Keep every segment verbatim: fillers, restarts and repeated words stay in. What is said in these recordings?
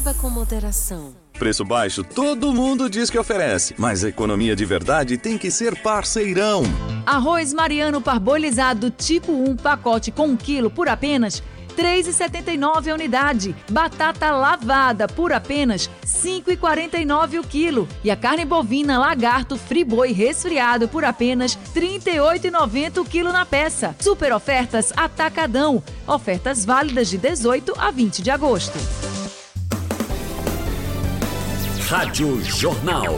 Beba com moderação. Preço baixo todo mundo diz que oferece, mas a economia de verdade tem que ser parceirão. Arroz Mariano parbolizado tipo um, pacote com um quilo por apenas três reais e setenta e nove centavos a unidade. Batata lavada por apenas cinco reais e quarenta e nove centavos o quilo. E a carne bovina lagarto friboi resfriado por apenas trinta e oito reais e noventa centavos o quilo na peça. Super ofertas Atacadão. Ofertas válidas de dezoito a vinte de agosto. Rádio Jornal.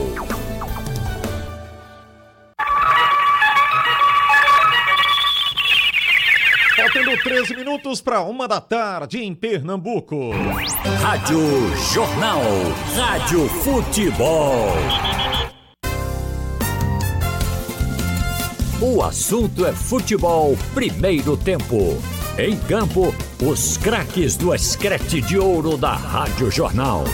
Faltando treze minutos para uma da tarde em Pernambuco. Rádio Jornal. Rádio Futebol. O assunto é futebol, primeiro tempo. Em campo, os craques do Escrete de Ouro da Rádio Jornal.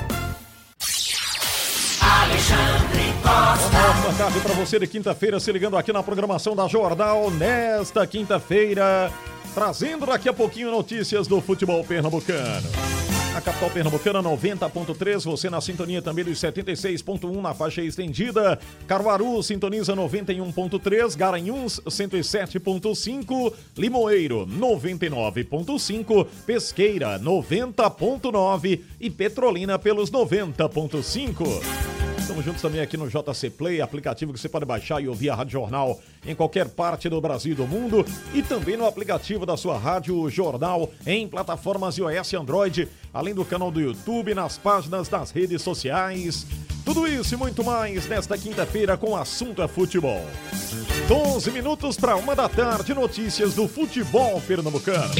Alexandre Costa. Uma ótima tarde para você de quinta-feira, se ligando aqui na programação da Jornal nesta quinta-feira, trazendo daqui a pouquinho notícias do futebol pernambucano. A capital pernambucana noventa ponto três, você na sintonia também dos setenta e seis ponto um na faixa estendida. Caruaru sintoniza noventa e um ponto três, Garanhuns cento e sete ponto cinco, Limoeiro noventa e nove ponto cinco, Pesqueira noventa ponto nove e Petrolina pelos noventa ponto cinco. Estamos juntos também aqui no J C Play, aplicativo que você pode baixar e ouvir a Rádio Jornal em qualquer parte do Brasil e do mundo, e também no aplicativo da sua Rádio Jornal em plataformas iOS e Android, além do canal do YouTube, nas páginas das redes sociais. Tudo isso e muito mais nesta quinta-feira com o assunto é futebol. doze minutos para uma da tarde, notícias do futebol pernambucano.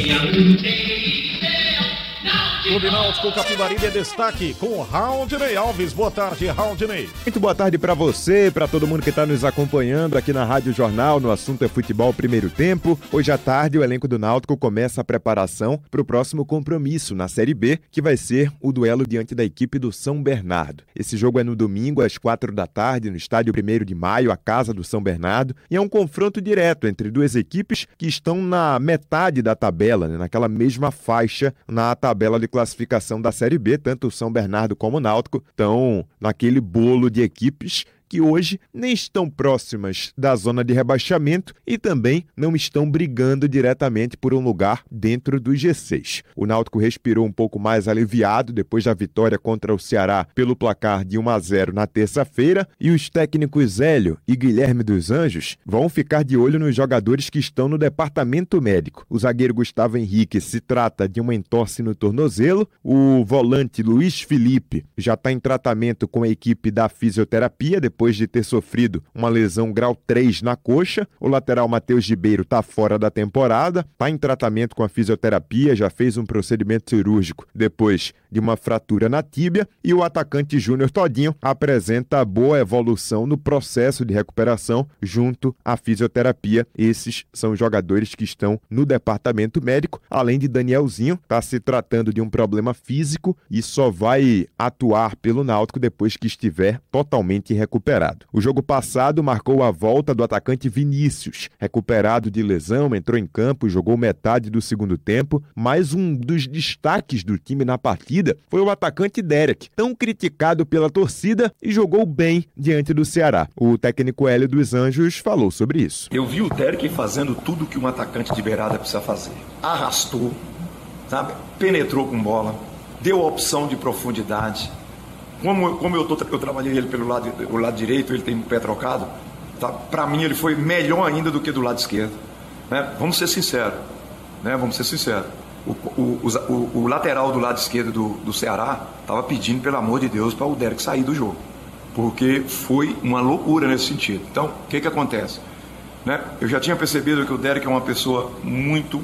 Clube Náutico Capivari é destaque com o Raudney Alves. Boa tarde, Raudney. Muito boa tarde para você, para todo mundo que está nos acompanhando aqui na Rádio Jornal, no assunto é futebol primeiro tempo. Hoje à tarde o elenco do Náutico começa a preparação para o próximo compromisso na Série B, que vai ser o duelo diante da equipe do São Bernardo. Esse jogo é no domingo às quatro da tarde no estádio primeiro de maio, a casa do São Bernardo, e é um confronto direto entre duas equipes que estão na metade da tabela, né, naquela mesma faixa na tabela de classificação da Série B, tanto o São Bernardo como o Náutico estão naquele bolo de equipes que hoje nem estão próximas da zona de rebaixamento e também não estão brigando diretamente por um lugar dentro do G seis. O Náutico respirou um pouco mais aliviado depois da vitória contra o Ceará pelo placar de um a zero na terça-feira, e os técnicos Hélio e Guilherme dos Anjos vão ficar de olho nos jogadores que estão no departamento médico. O zagueiro Gustavo Henrique se trata de uma entorse no tornozelo, o volante Luiz Felipe já está em tratamento com a equipe da fisioterapia depois depois de ter sofrido uma lesão grau três na coxa. O lateral Matheus Ribeiro está fora da temporada, está em tratamento com a fisioterapia, já fez um procedimento cirúrgico depois de uma fratura na tíbia, e o atacante Júnior Todinho apresenta boa evolução no processo de recuperação junto à fisioterapia. Esses são os jogadores que estão no departamento médico, além de Danielzinho, está se tratando de um problema físico e só vai atuar pelo Náutico depois que estiver totalmente recuperado. O jogo passado marcou a volta do atacante Vinícius, recuperado de lesão, entrou em campo, jogou metade do segundo tempo, mas um dos destaques do time na partida foi o atacante Derek, tão criticado pela torcida, e jogou bem diante do Ceará. O técnico Hélio dos Anjos falou sobre isso. Eu vi o Derek fazendo tudo que um atacante de beirada precisa fazer. Arrastou, sabe? Penetrou com bola, deu opção de profundidade. Como, como eu, tô, eu trabalhei ele pelo lado, o lado direito, ele tem o pé trocado, tá? Para mim ele foi melhor ainda do que do lado esquerdo. Né? Vamos ser sinceros. Né? Vamos ser sinceros. O, o, o, o lateral do lado esquerdo do, do Ceará estava pedindo, pelo amor de Deus, para o Derek sair do jogo. Porque foi uma loucura nesse sentido. Então, o que, que acontece? Né? Eu já tinha percebido que o Derek é uma pessoa muito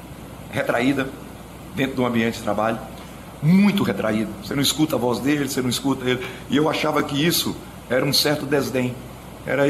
retraída dentro do ambiente de trabalho. Muito retraído, você não escuta a voz dele, você não escuta ele, e eu achava que isso era um certo desdém,